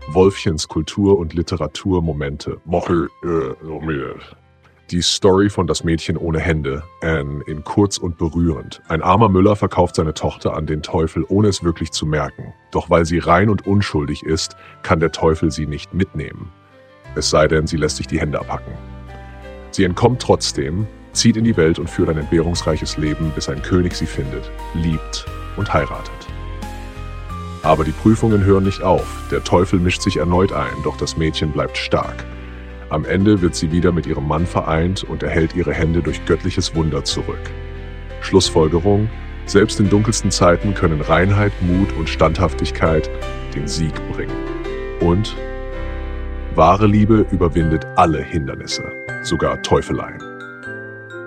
Wolfchens Kultur- und Literaturmomente. Die Story von Das Mädchen ohne Hände, Anne, in kurz und berührend. Ein armer Müller verkauft seine Tochter an den Teufel, ohne es wirklich zu merken. Doch weil sie rein und unschuldig ist, kann der Teufel sie nicht mitnehmen. Es sei denn, sie lässt sich die Hände abhacken. Sie entkommt trotzdem, zieht in die Welt und führt ein entbehrungsreiches Leben, bis ein König sie findet, liebt und heiratet. Aber die Prüfungen hören nicht auf. Der Teufel mischt sich erneut ein, doch das Mädchen bleibt stark. Am Ende wird sie wieder mit ihrem Mann vereint und erhält ihre Hände durch göttliches Wunder zurück. Schlussfolgerung: Selbst in dunkelsten Zeiten können Reinheit, Mut und Standhaftigkeit den Sieg bringen. Und wahre Liebe überwindet alle Hindernisse, sogar Teufeleien.